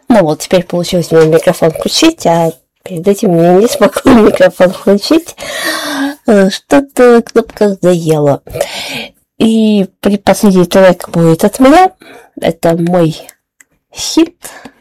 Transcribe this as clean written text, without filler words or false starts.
Ну вот, теперь получилось мне микрофон включить, а перед этим я не смогла микрофон включить. Что-то кнопка заела. И последний трек будет от меня. Это мой хит